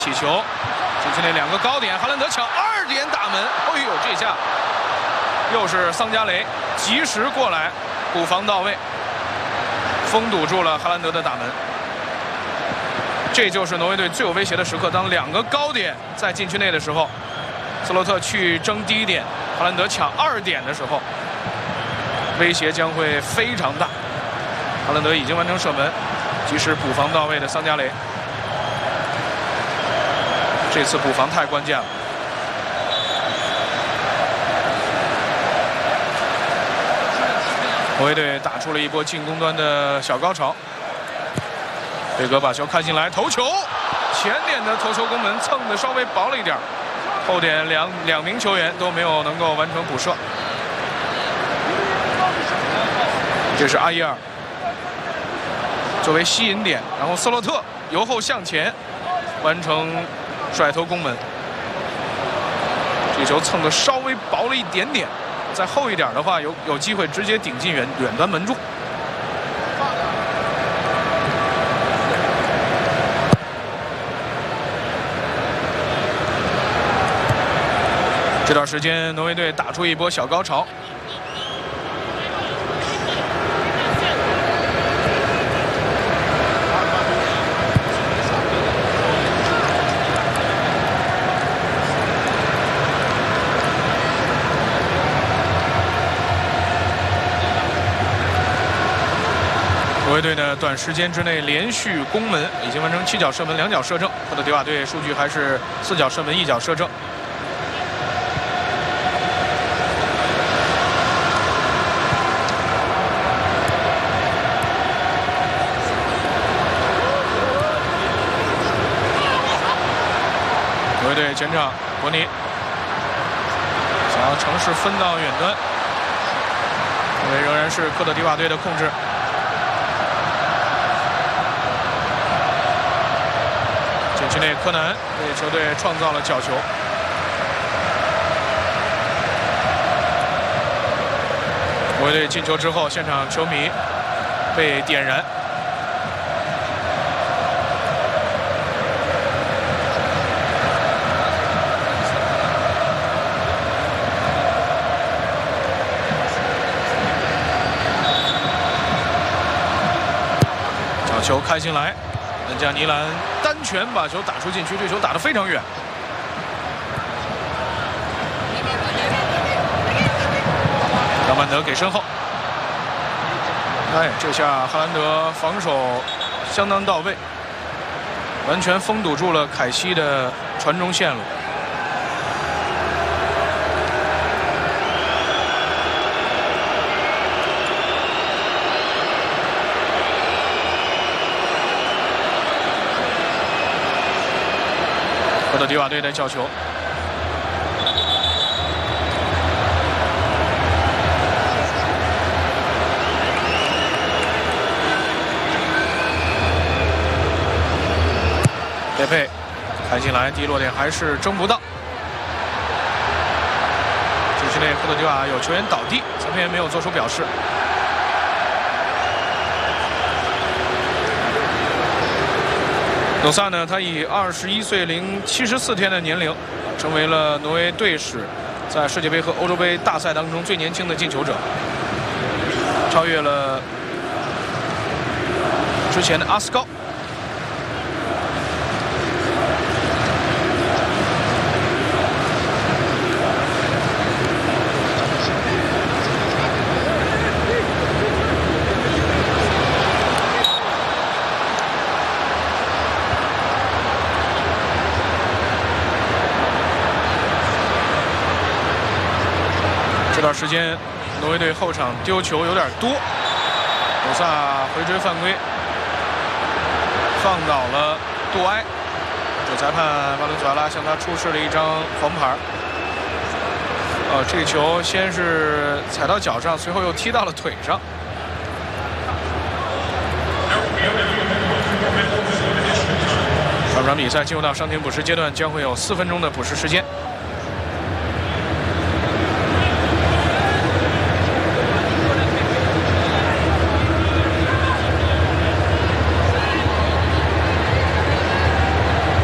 起球，禁区内2个高点，哈兰德抢2点打门。哎呦，这下又是桑加雷及时过来补防到位，封堵住了哈兰德的打门。这就是挪威队最有威胁的时刻，当2个高点在禁区内的时候，斯洛特去争第1点，哈兰德抢2点的时候，威胁将会非常大。哈兰德已经完成射门，及时补防到位的桑加雷。 这次补防太关键了。挪威队打出了一波进攻端的小高潮。贝格把球看进来，头球，前点的头球攻门蹭的稍微薄了一点，后点两名球员都没有能够完成补射。这是阿伊尔作为吸引点，然后斯洛特由后向前完成。 甩头攻门，这球蹭的稍微薄了一点点，再厚一点的话，有机会直接顶进远端门柱。这段时间，挪威队打出一波小高潮。 挪威队呢，短时间之内连续攻门，已经完成7脚射门、2脚射正。科特迪瓦队数据还是4脚射门、1脚射正。挪威队前场，伯尼想要尝试分到远端，因为仍然是科特迪瓦队的控制。 禁区内，柯南为球队创造了角球。挪威队进球之后，现场球迷被点燃。角球开进来，恩加尼兰。 单拳把球打出禁区，这球打得非常远。张曼德给身后，哎，这下哈兰德防守相当到位，完全封堵住了凯西的传中线路。科特迪瓦队的角球，佩佩开进来，第一落点还是争不到。禁区内，科特迪瓦有球员倒地，裁判员没有做出表示。 努萨呢？他以21岁零74天的年龄，成为了挪威队史在世界杯和欧洲杯大赛当中最年轻的进球者，超越了之前的阿斯高。这段时间，挪威队后场丢球有点多，努萨回追犯规，放倒了杜埃，主裁判瓦伦祖阿拉向他出示了一张黄牌。这个球先是踩到脚上，随后又踢到了腿上。上场比赛进入到伤停补时阶段，将会有4分钟的补时时间。